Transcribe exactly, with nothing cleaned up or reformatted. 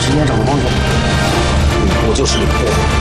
十年长的光头，我就是李破。